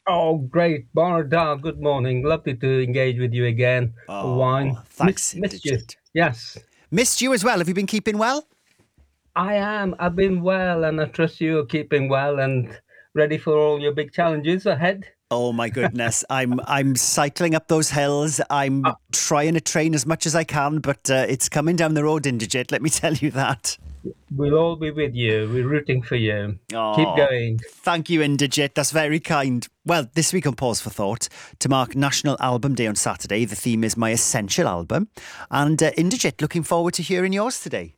Oh, great. Barda, good morning. Lovely to engage with you again. A Oh, wine. thanks, Missed you. Indigit. Yes, Missed you as well. Have you been keeping well? I am. I've been well, and I trust you are keeping well and ready for all your big challenges ahead. Oh my goodness, I'm cycling up those hills. Uh, I'm trying to train as much as I can, but it's coming down the road, Indigit. Let me tell you that. we'll all be with you. We're rooting for you. Keep Oh, going. thank you, Indigit. That's very kind. Well, this week on Pause for Thought, to mark National Album Day on Saturday, the theme is My Essential Album. And Indigit, looking forward to hearing yours today.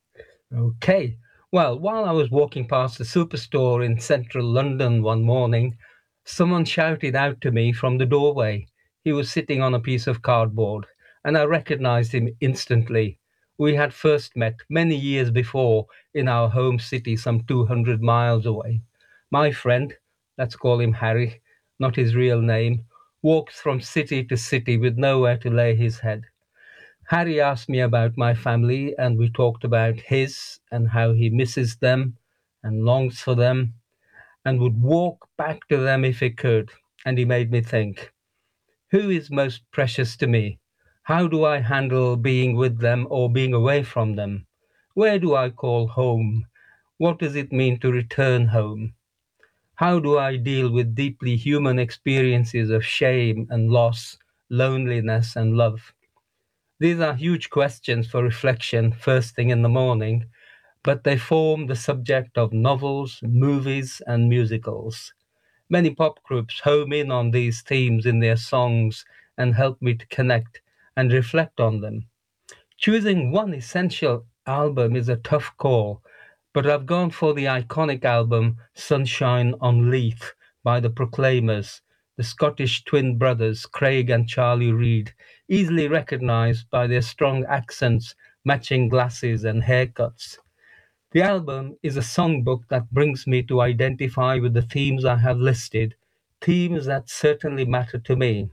Okay. Well, while I was walking past the superstore in central London one morning, someone shouted out to me from the doorway. He was sitting on a piece of cardboard, and I recognized him instantly. We had first met many years before in our home city, some 200 miles away. My friend, let's call him Harry, not his real name, walks from city to city with nowhere to lay his head. Harry asked me about my family, and we talked about his and how he misses them and longs for them and would walk back to them if he could. And he made me think, who is most precious to me? How do I handle being with them or being away from them? Where do I call home? What does it mean to return home? How do I deal with deeply human experiences of shame and loss, loneliness and love? These are huge questions for reflection first thing in the morning, but they form the subject of novels, movies, and musicals. Many pop groups home in on these themes in their songs and help me to connect and reflect on them. Choosing one essential album is a tough call, but I've gone for the iconic album Sunshine on Leith by the Proclaimers, the Scottish twin brothers Craig and Charlie Reid, easily recognized by their strong accents, matching glasses, and haircuts. The album is a songbook that brings me to identify with the themes I have listed, themes that certainly matter to me.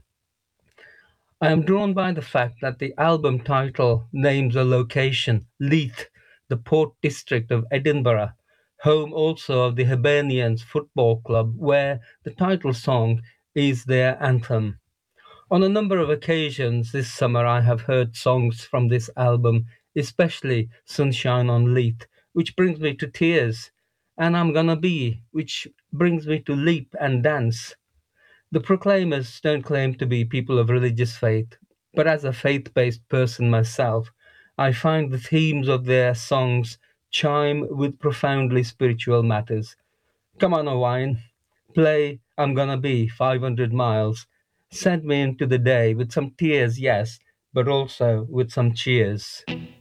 I am drawn by the fact that the album title names a location, Leith, the Port District of Edinburgh, home also of the Hibernians Football Club, where the title song is their anthem. On a number of occasions this summer, I have heard songs from this album, especially Sunshine on Leith, which brings me to tears, and I'm Gonna Be, which brings me to leap and dance. The Proclaimers don't claim to be people of religious faith, but as a faith based person myself, I find the themes of their songs chime with profoundly spiritual matters. Come on, Owain, play I'm Gonna Be 500 Miles. Send me into the day with some tears, yes, but also with some cheers.